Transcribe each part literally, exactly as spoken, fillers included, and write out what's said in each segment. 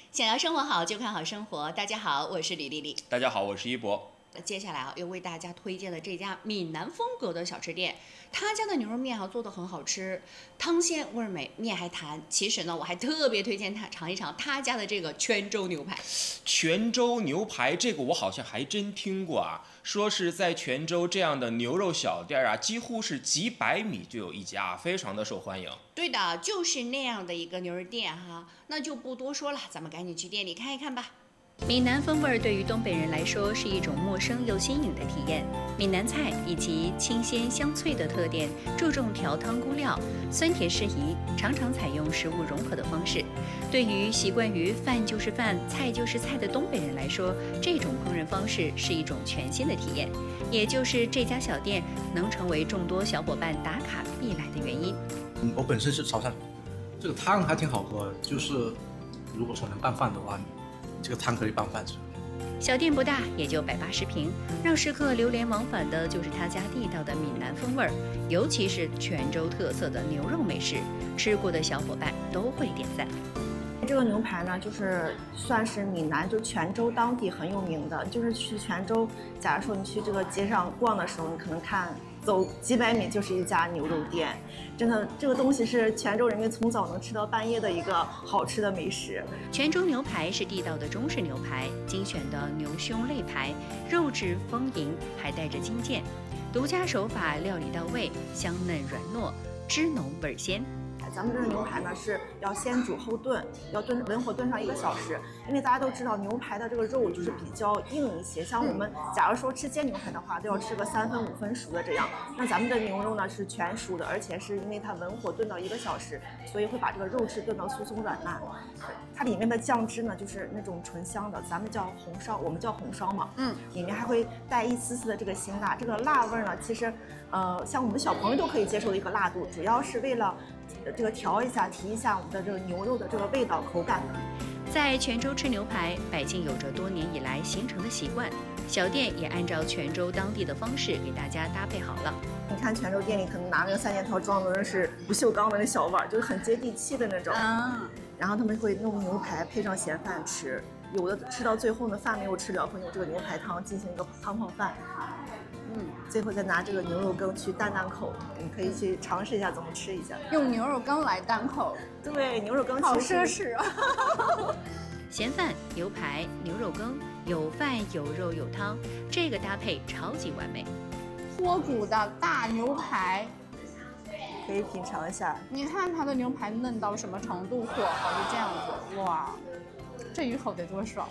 想要生活好就看好生活。大家好，我是李丽丽。 大家好，我是一博。 接下来啊，又为大家推荐了这家闽南风格的小吃店，他家的牛肉面啊做得很好吃，汤鲜味美，面还弹。其实呢，我还特别推荐他尝一尝他家的这个泉州牛排。 泉州牛排这个我好像还真听过啊，说是在泉州这样的牛肉小店啊，几乎是几百米就有一家，非常的受欢迎。 对的，就是那样的一个牛肉店哈，那就不多说了，咱们赶紧去店里看一看吧。闽南风味对于东北人来说是一种陌生又新颖的体验。闽南菜以及清鲜香脆的特点，注重调汤估料，酸甜适宜，常常采用食物融合的方式。对于习惯于饭就是饭，菜就是菜的东北人来说，这种烹饪方式是一种全新的体验，也就是这家小店能成为众多小伙伴打卡必来的原因。 嗯，我本身是潮汕，这个汤还挺好喝，就是如果说能拌饭的话。这个汤可以拌饭吃。 小店不大，也就百八十平，让食客流连忘返的就是他家地道的闽南风味儿，尤其是泉州特色的牛肉美食，吃过的小伙伴都会点赞。 这个牛排呢，就是算是闽南就泉州当地很有名的，就是去泉州，假如说你去这个街上逛的时候，你可能看走几百米就是一家牛肉店，真的这个东西是泉州人民从早能吃到半夜的一个好吃的美食。 泉州牛排是地道的中式牛排，精选的牛胸肋排，肉质丰盈，还带着筋腱，独家手法料理到位，香嫩软糯，汁浓味鲜。 咱们这个牛排呢是要先煮后炖，要炖文火炖上一个小时，因为大家都知道牛排的这个肉就是比较硬一些，像我们假如说吃煎牛排的话，都要吃个三分五分熟的这样。那咱们的牛肉呢是全熟的，而且是因为它文火炖到一个小时，所以会把这个肉质炖到酥松软烂。它里面的酱汁呢就是那种醇香的，咱们叫红烧，我们叫红烧嘛，嗯，里面还会带一丝丝的这个辛辣。这个辣味呢，其实呃像我们小朋友都可以接受的一个辣度，主要是为了这个调一下提一下我们的这个牛肉的这个味道口感。 在泉州吃牛排，百姓有着多年以来形成的习惯，小店也按照泉州当地的方式给大家搭配好了。 你看泉州店里可能拿那个三件套装的是不锈钢的那小碗，就是很接地气的那种。嗯，然后他们会弄牛排配上咸饭吃，有的吃到最后呢饭没有吃了，会用这个牛排汤进行一个汤泡饭。嗯，最后再拿这个牛肉羹去淡淡口，你可以去尝试一下怎么吃一下。 用牛肉羹来淡口， 对，牛肉羹好奢侈啊！ 咸饭、牛排、牛肉羹，有饭有肉有汤，这个搭配超级完美。 脱骨的大牛排， 可以品尝一下。 你看它的牛排嫩到什么程度，火候就这样子，哇，这一口得多爽，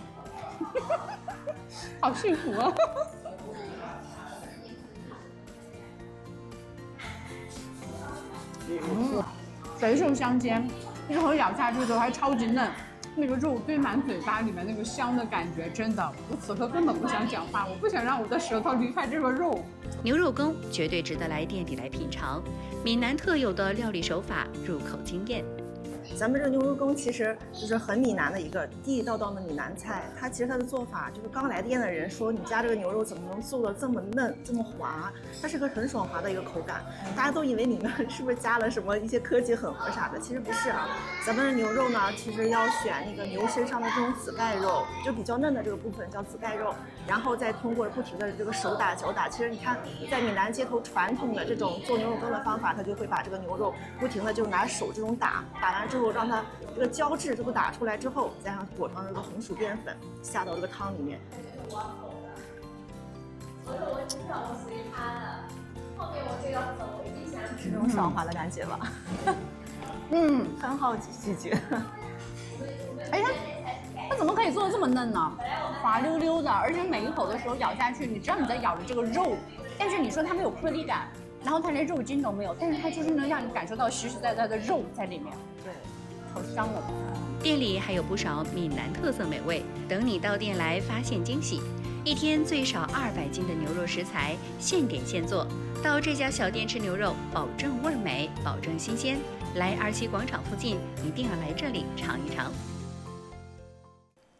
好幸福啊！嗯，肥瘦相间，一口咬下去之后还超级嫩，那个肉堆满嘴巴里面那个香的感觉，真的，我此刻根本不想讲话，我不想让我的舌头离开这个肉。 牛肉羹绝对值得来店里来品尝，闽南特有的料理手法，入口惊艳。 咱们这个牛肉羹其实就是很闽南的一个地道道的闽南菜，它其实它的做法就是刚来店的人说你家这个牛肉怎么能做的这么嫩这么滑，它是个很爽滑的一个口感，大家都以为里面是不是加了什么一些科技混合啥的，其实不是啊。咱们的牛肉呢其实要选那个牛身上的这种子盖肉，就比较嫩的这个部分叫子盖肉，然后再通过不停的这个手打脚打，其实你看在闽南街头传统的这种做牛肉羹的方法，它就会把这个牛肉不停的就拿手这种打，打完之后让它这个胶质这个打出来之后，加上裹上这个红薯淀粉，下到这个汤里面。所以我知道我随他了，后面我就要走，我一定想是这种爽滑的感觉吧。嗯，很好咀嚼。 哎呀，它怎么可以做的这么嫩呢？滑溜溜的，而且每一口的时候咬下去，你知道你在咬着这个肉，但是你说它没有颗粒感，然后它连肉筋都没有，但是它就是能让你感受到实实在在的肉在里面。 对， 好香哦！ 店里还有不少闽南特色美味，等你到店来发现惊喜。一天最少二百斤的牛肉食材，现点现做。到这家小店吃牛肉，保证味美，保证新鲜。来二期广场附近，一定要来这里尝一尝。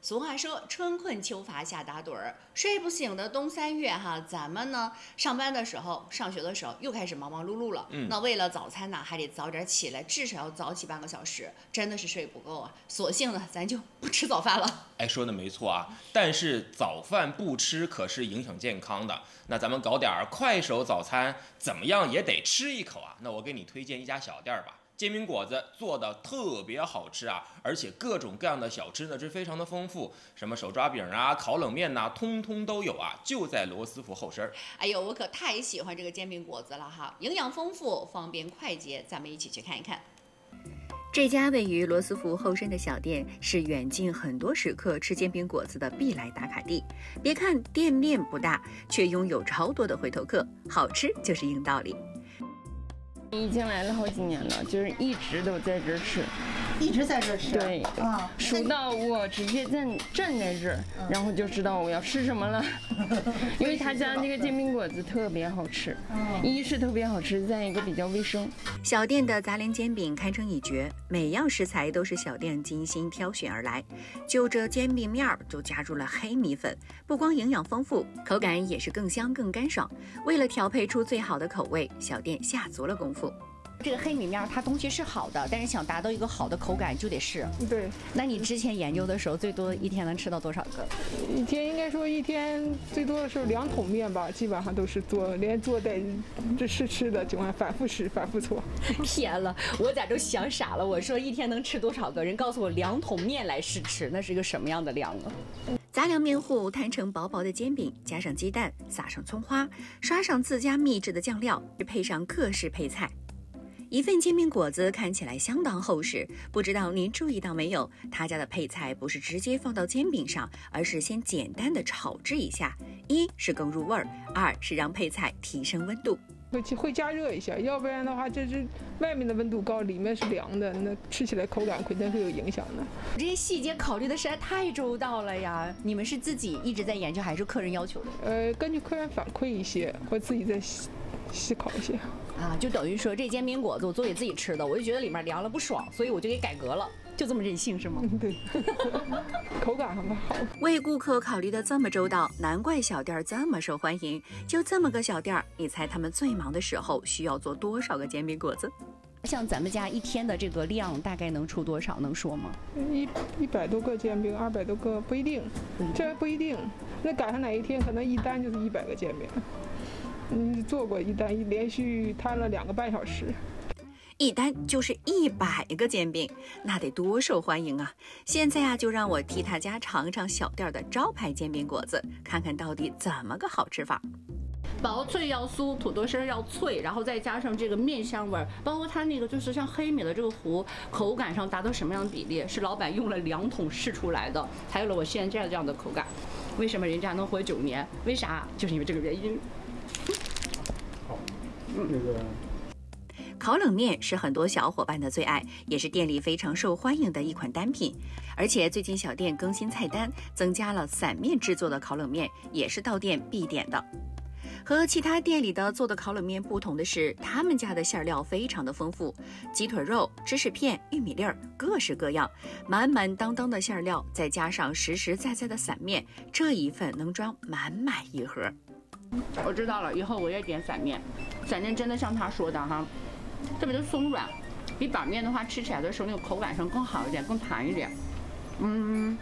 俗话说春困秋乏夏打盹儿，睡不醒的冬三月哈，咱们呢上班的时候、上学的时候又开始忙忙碌碌了。嗯，那为了早餐呢，还得早点起来，至少要早起半个小时，真的是睡不够啊。索性呢，咱就不吃早饭了。 哎，说的没错啊，但是早饭不吃可是影响健康的。那咱们搞点快手早餐，怎么样也得吃一口啊。那我给你推荐一家小店吧。煎饼果子做的特别好吃啊，而且各种各样的小吃呢是非常的丰富，什么手抓饼啊、烤冷面呐、啊，通通都有啊，就在罗斯福后身。 哎呦，我可太喜欢这个煎饼果子了哈，营养丰富，方便快捷，咱们一起去看一看。 这家位于罗斯福后身的小店是远近很多食客吃煎饼果子的必来打卡地。别看店面不大，却拥有超多的回头客，好吃就是硬道理。 已经来了好几年了，就是一直都在这儿吃， 一直在这儿吃。 对，啊，数到我直接站站在这儿，然后就知道我要吃什么了。因为他家那个煎饼果子特别好吃，一是特别好吃，再一个比较卫生。 小店的杂粮煎饼堪称一绝，每样食材都是小店精心挑选而来。就这煎饼面就加入了黑米粉，不光营养丰富，口感也是更香更干爽。为了调配出最好的口味，小店下足了功夫。 这个黑米面它东西是好的，但是想达到一个好的口感就得试。 对， 那你之前研究的时候，最多一天能吃到多少个？ 一天应该说一天最多的是两桶面吧，基本上都是做，连做带这试吃的情况，反复试，反复做。 天了，我咋都想傻了？我说一天能吃多少个？人告诉我两桶面来试吃，那是一个什么样的量啊？ 杂粮面糊摊成薄薄的煎饼，加上鸡蛋，撒上葱花，刷上自家秘制的酱料，配上各式配菜。一份煎饼果子看起来相当厚实，不知道您注意到没有，他家的配菜不是直接放到煎饼上，而是先简单的炒制一下，一是更入味儿，二是让配菜提升温度。 会会加热一下，要不然的话，这是外面的温度高，里面是凉的，那吃起来口感肯定会有影响的。 这些细节考虑的实在太周到了呀！你们是自己一直在研究，还是客人要求的？ 呃，根据客人反馈一些，或自己再细考一些。 啊，就等于说这煎饼果子我做给自己吃的，我就觉得里面凉了不爽，所以我就给改革了，就这么任性是吗？ 对，口感很好。 为顾客考虑的这么周到，难怪小店这么受欢迎。就这么个小店，你猜他们最忙的时候需要做多少个煎饼果子？ 像咱们家一天的这个量大概能出多少？能说吗？ 一一百多个煎饼，二百多个不一定，这不一定。那赶上哪一天，可能一单就是一百个煎饼。嗯，做过一单，连续摊了两个半小时。 一单就是一百个煎饼，那得多受欢迎啊！现在啊，就让我替他家尝尝小店的招牌煎饼果子，看看到底怎么个好吃法。 薄脆要酥，土豆丝要脆，然后再加上这个面香味儿，包括它那个就是像黑米的这个糊，口感上达到什么样的比例，是老板用了两桶试出来的，才有了我现在这样的口感。为什么人家能活九年？为啥？就是因为这个原因。 好，那个。 烤冷面是很多小伙伴的最爱，也是店里非常受欢迎的一款单品。而且最近小店更新菜单，增加了散面制作的烤冷面，也是到店必点的。和其他店里的做的烤冷面不同的是，他们家的馅料非常的丰富，鸡腿肉、芝士片、玉米粒儿，各式各样，满满当当的馅料，再加上实实在在的散面，这一份能装满满一盒。 我知道了，以后我也点散面。散面真的像他说的哈，特别的松软，比板面的话吃起来的时候那个口感上更好一点，更弹一点。嗯，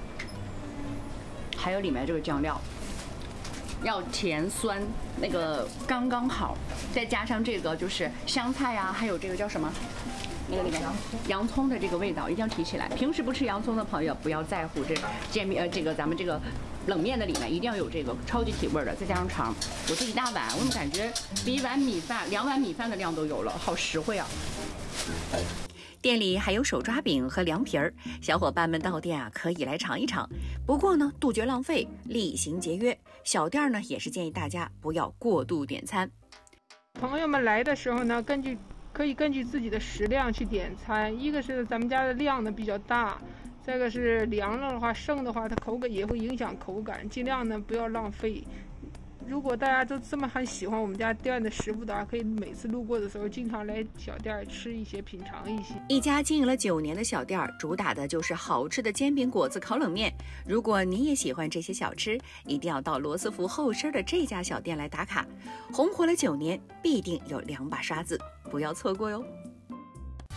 还有里面这个酱料。要甜酸那个刚刚好，再加上这个就是香菜啊，还有这个叫什么，那个里面洋葱的这个味道一定要提起来。平时不吃洋葱的朋友不要在乎这煎饼呃这个咱们这个冷面的里面一定要有这个超级提味的，再加上肠。我这一大碗，我怎么感觉比一碗米饭两碗米饭的量都有了，好实惠啊！ 店里还有手抓饼和凉皮儿，小伙伴们到店啊可以来尝一尝。不过呢，杜绝浪费，厉行节约。小店呢也是建议大家不要过度点餐。 朋友们来的时候呢，根据可以根据自己的食量去点餐。一个是咱们家的量呢比较大，再一个是凉了的话，剩的话它口感也会影响口感，尽量呢不要浪费。 如果大家都这么很喜欢我们家店的食物的话，可以每次路过的时候经常来小店吃一些，品尝一些。 一家经营了九年的小店，主打的就是好吃的煎饼果子、烤冷面。如果你也喜欢这些小吃，一定要到罗斯福后身的这家小店来打卡。红火了九年，必定有两把刷子，不要错过哟。